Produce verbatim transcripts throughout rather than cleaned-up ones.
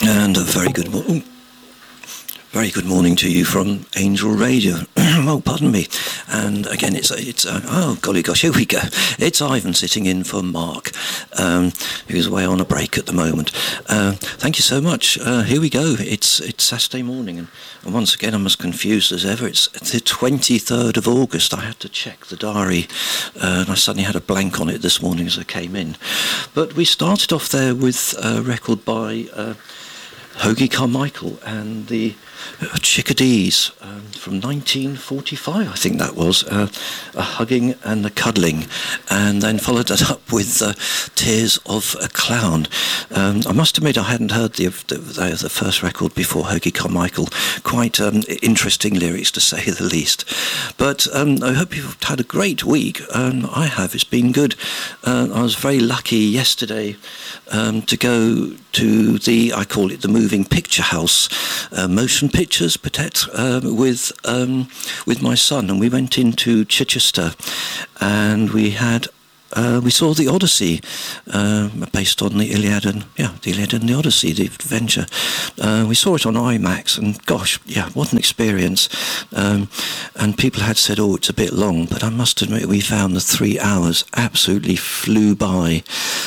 And a very good morning. Very good morning to you from Angel Radio. Oh, pardon me. And again, it's it's uh, oh golly gosh, here we go. It's Ivan sitting in for Mark, um, who's away on a break at the moment. Uh, thank you so much. Uh, here we go. It's it's Saturday morning, and, and once again I'm as confused as ever. It's the twenty-third of August. I had to check the diary, uh, and I suddenly had a blank on it this morning as I came in. But we started off there with a record by uh, Hoagy Carmichael and the Chickadees um, from nineteen forty-five, I think that was, uh, a hugging and a cuddling, and then followed that up with uh, Tears of a Clown. Um, I must admit I hadn't heard the, the, the first record before Hoagy Carmichael. Quite um, interesting lyrics, to say the least. But um, I hope you've had a great week. Um, I have. It's been good. Uh, I was very lucky yesterday um, to go to the, I call it the Moving Picture House, uh, motion pictures, peut-être, uh, with um, with my son, and we went into Chichester, and we had uh, we saw the Odyssey, uh, based on the Iliad and yeah, the Iliad and the Odyssey, the adventure. Uh, we saw it on IMAX, and gosh, yeah, what an experience! Um, and people had said, "Oh, it's a bit long," but I must admit, we found the three hours absolutely flew by.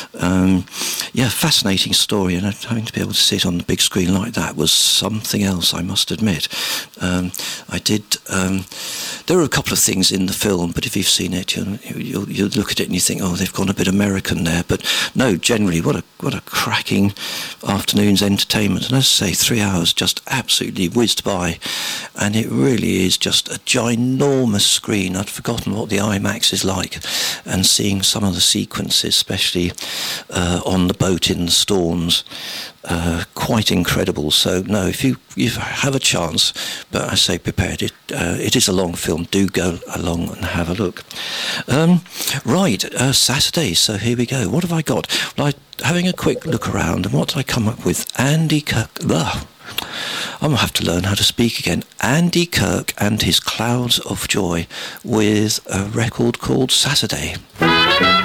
Um, yeah, fascinating story, and having to be able to sit on the big screen like that was something else, I must admit. Um, I did. Um, there are a couple of things in the film, but if you've seen it, you'll, you'll, you'll look at it and you think, oh, they've gone a bit American there. But no, generally, what a what a cracking afternoon's entertainment. And as I say, three hours just absolutely whizzed by, and it really is just a ginormous screen. I'd forgotten what the IMAX is like, and seeing some of the sequences, especially uh, on the boat in the storms, uh, quite incredible. So no, if you, you have a chance, but I say prepared, it uh, it is a long film, do go along and have a look. Um, right, uh, Saturday, so here we go. What have I got? Well, I, having a quick look around, and what did I come up with? Andy Kirk, ugh, I'm going to have to learn how to speak again. Andy Kirk and his Clouds of Joy with a record called Saturday.